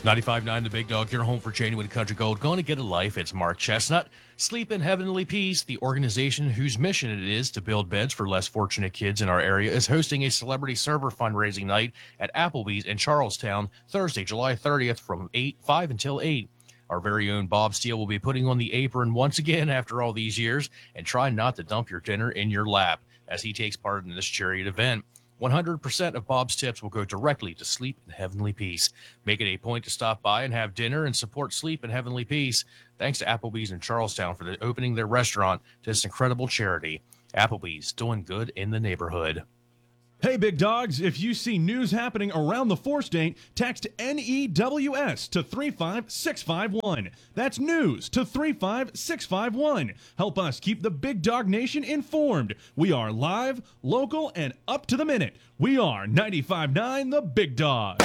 95.9 The Big Dog, your home for genuine country gold. Going to get a life. It's Mark Chestnut. Sleep in Heavenly Peace, the organization whose mission it is to build beds for less fortunate kids in our area, is hosting a celebrity server fundraising night at Applebee's in Charlestown, Thursday, July 30th from 5 until 8. Our very own Bob Steele will be putting on the apron once again after all these years, and try not to dump your dinner in your lap as he takes part in this charity event. 100% of Bob's tips will go directly to Sleep in Heavenly Peace. Make it a point to stop by and have dinner and support Sleep in Heavenly Peace. Thanks to Applebee's in Charlestown for opening their restaurant to this incredible charity. Applebee's, doing good in the neighborhood. Hey, big dogs, if you see news happening around the four-state, text NEWS to 35651. That's news to 35651. Help us keep the Big Dog Nation informed. We are live, local, and up to the minute. We are 95.9 The Big Dog.